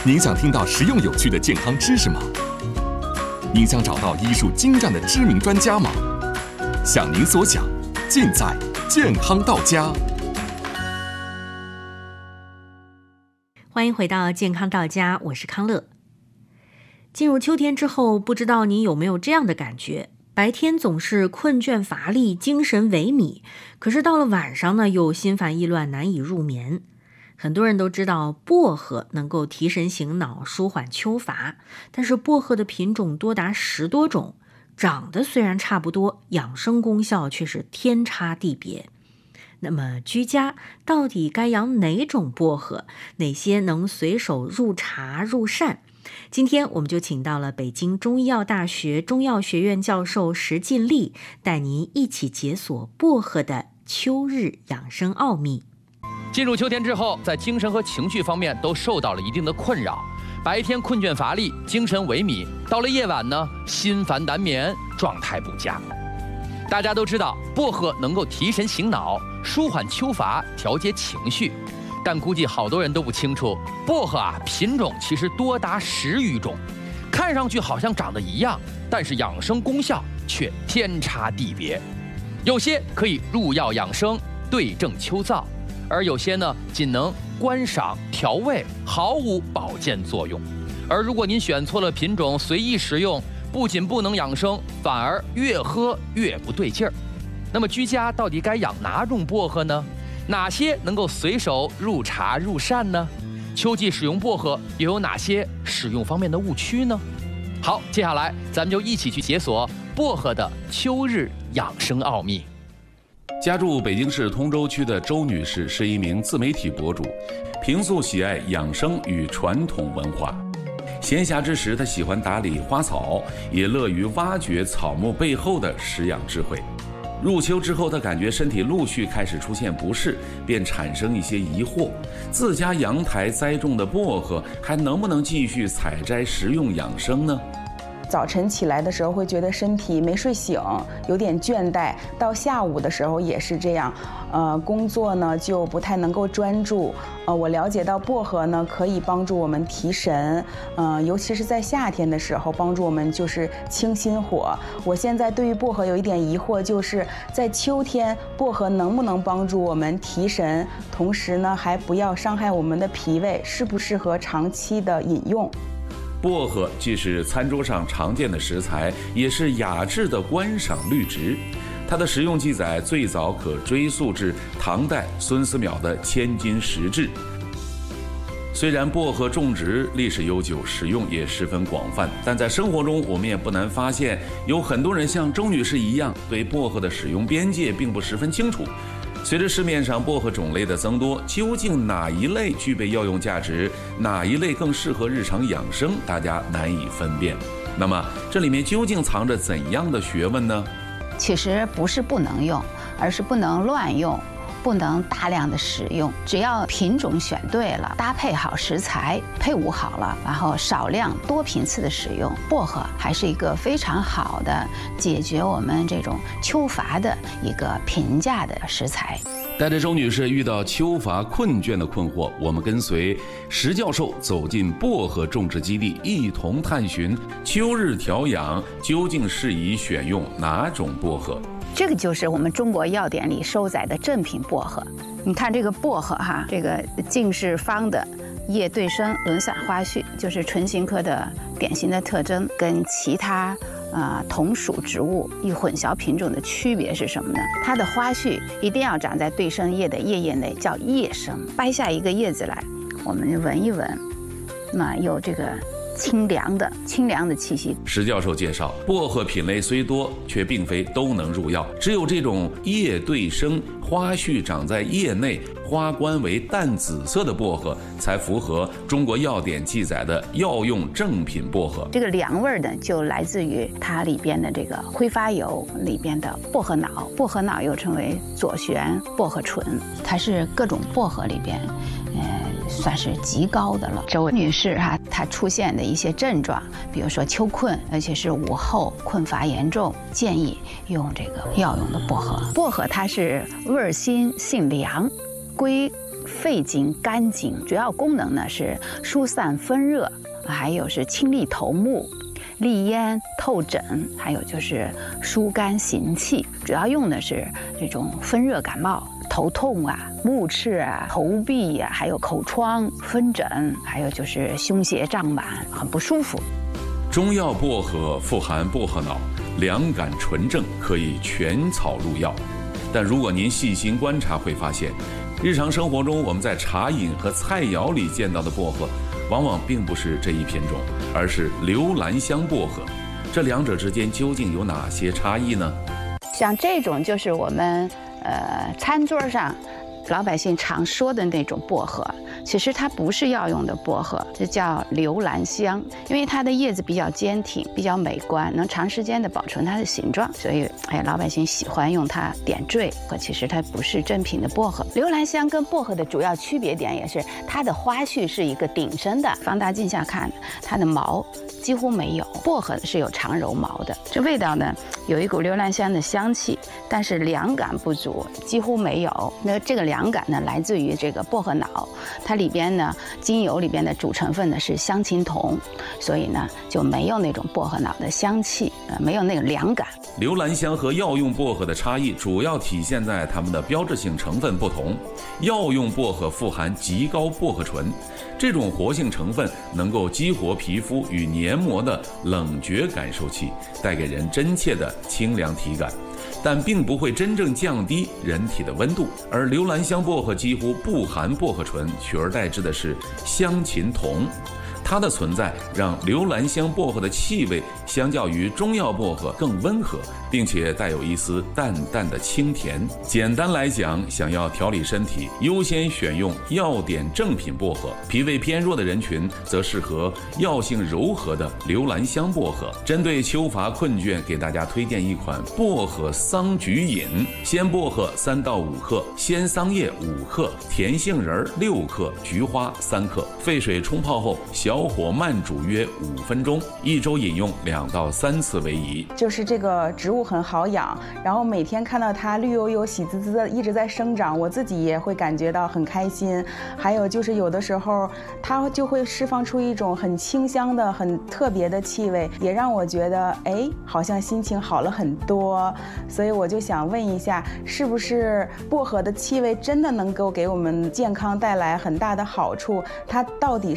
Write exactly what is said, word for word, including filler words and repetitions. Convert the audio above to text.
您想听到实用有趣的健康知识吗？您想找到医术精湛的知名专家吗？想您所想，尽在健康到家。 欢迎回到健康到家，我是康乐。进入秋天之后，不知道你有没有这样的感觉，白天总是困倦乏力，精神萎靡，可是到了晚上呢，又心烦意乱，难以入眠。很多人都知道薄荷能够提神醒脑，舒缓秋乏，但是薄荷的品种多达十多种，长得虽然差不多，养生功效却是天差地别。那么居家到底该养哪种薄荷？哪些能随手入茶入膳？今天我们就请到了北京中医药大学中药学院教授石进利，带您一起解锁薄荷的秋日养生奥秘。 进入秋天之后，在精神和情绪方面都受到了一定的困扰，白天困倦乏力，精神萎靡，到了夜晚呢，心烦难眠，状态不佳。大家都知道薄荷能够提神醒脑，舒缓秋乏，调节情绪，但估计好多人都不清楚，薄荷啊品种其实多达十余种，看上去好像长得一样，但是养生功效却天差地别。有些可以入药养生，对症秋燥，而有些呢仅能观赏调味，毫无保健作用。而如果您选错了品种，随意食用，不仅不能养生，反而越喝越不对劲儿。那么居家到底该养哪种薄荷呢？哪些能够随手入茶入膳呢？秋季使用薄荷又有哪些使用方面的误区呢？好，接下来咱们就一起去解锁薄荷的秋日养生奥秘。 家住北京市通州区的周女士是一名自媒体博主，平素喜爱养生与传统文化。闲暇之时，她喜欢打理花草，也乐于挖掘草木背后的食养智慧。入秋之后，她感觉身体陆续开始出现不适，便产生一些疑惑：自家阳台栽种的薄荷还能不能继续采摘食用养生呢？ 早晨起来的时候会觉得身体没睡醒，有点倦怠，到下午的时候也是这样，呃，工作呢就不太能够专注。呃，我了解到薄荷呢可以帮助我们提神，呃，尤其是在夏天的时候，帮助我们就是清心火。我现在对于薄荷有一点疑惑，就是在秋天薄荷能不能帮助我们提神，同时呢还不要伤害我们的脾胃，适不适合长期的饮用？ 薄荷既是餐桌上常见的食材，也是雅致的观赏绿植。它的食用记载最早可追溯至唐代孙思邈的《千金石志》。虽然薄荷种植历史悠久，使用也十分广泛，但在生活中我们也不难发现，有很多人像周女士一样，对薄荷的使用边界并不十分清楚。随着市面上薄荷种类的增多，究竟哪一类具备药用价值，哪一类更适合日常养生，大家难以分辨。那么这里面究竟藏着怎样的学问呢？ 其实不是不能用，而是不能乱用，不能大量的使用。只要品种选对了，搭配好食材，配伍好了，然后少量多频次的使用，薄荷还是一个非常好的解决我们这种秋乏的一个平价的食材。 带着周女士遇到秋乏困倦的困惑，我们跟随石教授走进薄荷种植基地，一同探寻秋日调养究竟适宜选用哪种薄荷。 这个就是我们中国药典里收载的正品薄荷。你看这个薄荷哈，这个茎是方的，叶对生，轮伞花序，就是唇形科的典型的特征，跟其他啊、呃、同属植物与混淆品种的区别是什么呢？它的花序一定要长在对生叶的叶叶内，叫叶生。掰下一个叶子来，我们闻一闻，那有这个清凉的清凉的气息。 石教授介绍，薄荷品类虽多，却并非都能入药，只有这种叶对生、花序长在叶内、花冠为淡紫色的薄荷，才符合中国药典记载的药用正品薄荷。 这个凉味呢，就来自于它里边的这个挥发油里边的薄荷脑，薄荷脑又称为左旋薄荷醇，它是各种薄荷里边，呃，算是极高的了。周女士哈、啊，她出现的一些症状，比如说秋困，而且是午后困乏严重，建议用这个药用的薄荷。薄荷它是味辛性凉，归肺经、肝经，主要功能呢是疏散风热，还有是清利头目、利咽透疹，还有就是疏肝行气。主要用的是这种风热感冒、头痛啊、目赤啊、头痹啊，还有口疮、风疹，还有就是胸胁胀满，很不舒服。 中药薄荷富含薄荷脑，凉感纯正，可以全草入药。但如果您细心观察，会发现，日常生活中我们在茶饮和菜肴里见到的薄荷，往往并不是这一品种，而是留兰香薄荷。这两者之间究竟有哪些差异呢？ 像这种就是我们呃餐桌上老百姓常说的那种薄荷，其实它不是药用的薄荷，这叫留兰香。因为它的叶子比较坚挺，比较美观，能长时间的保存它的形状，所以哎，老百姓喜欢用它点缀。可其实它不是正品的薄荷。留兰香跟薄荷的主要区别点也是它的花序是一个顶生的，放大镜下看，它的毛几乎没有，薄荷是有长柔毛的。这味道呢，有一股留兰香的香气，但是凉感不足，几乎没有。那这个凉感呢，来自于这个薄荷脑，它里边呢，精油里边的主成分呢是香芹酮，所以呢就没有那种薄荷脑的香气，呃，没有那个凉感。 留兰香和药用薄荷的差异主要体现在它们的标志性成分不同。药用薄荷富含极高薄荷醇，这种活性成分能够激活皮肤与黏膜的冷觉感受器，带给人真切的清凉体感，但并不会真正降低人体的温度。而留兰香薄荷几乎不含薄荷醇，取而代之的是香芹酮。它的存在让留兰香薄荷的气味相较于中药薄荷更温和，并且带有一丝淡淡的清甜。简单来讲，想要调理身体，优先选用药典正品薄荷；脾胃偏弱的人群则适合药性柔和的留兰香薄荷。针对秋乏困倦，给大家推荐一款薄荷桑菊饮：鲜薄荷三到五克，鲜桑叶五克，甜杏仁六克，菊花三克，沸水冲泡后小火慢煮约五分钟，一周饮用两到三次为宜。 就是这个植物很好养，然后每天看到它绿油油、喜滋滋的一直在生长，我自己也会感觉到很开心。还有就是有的时候它就会释放出一种很清香的、很特别的气味，也让我觉得哎，好像心情好了很多。所以我就想问一下，是不是薄荷的气味真的能够给我们健康带来很大的好处？它到底